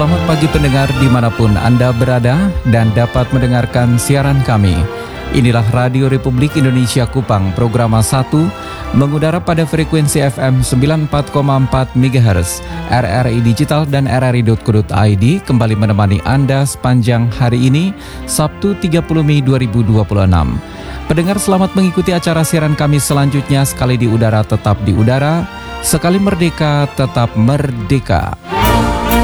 Selamat pagi pendengar dimanapun Anda berada dan dapat mendengarkan siaran kami. Inilah Radio Republik Indonesia Kupang, Programa 1, mengudara pada frekuensi FM 94,4 MHz, RRI Digital dan RRI.co.id kembali menemani Anda sepanjang hari ini, Sabtu 30 Mei 2026. Pendengar selamat mengikuti acara siaran kami selanjutnya. Sekali di udara tetap di udara, sekali merdeka tetap merdeka.